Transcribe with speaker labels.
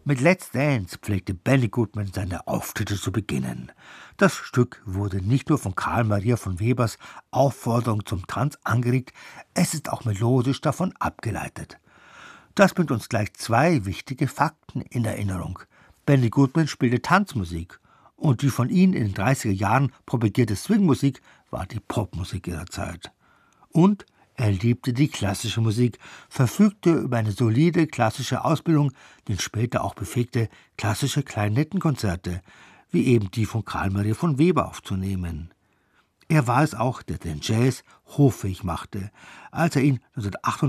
Speaker 1: Mit Let's Dance pflegte Benny Goodman seine Auftritte zu beginnen. Das Stück wurde nicht nur von Carl Maria von Webers Aufforderung zum Tanz angeregt, es ist auch melodisch davon abgeleitet. Das bringt uns gleich zwei wichtige Fakten in Erinnerung. Benny Goodman spielte Tanzmusik und die von ihm in den 30er Jahren propagierte Swingmusik war die Popmusik ihrer Zeit. Und er liebte die klassische Musik, verfügte über eine solide klassische Ausbildung, den später auch befähigte klassische Klarinettenkonzerte, wie eben die von Carl Maria von Weber aufzunehmen. Er war es auch, der den Jazz hoffähig machte, als er ihn 1938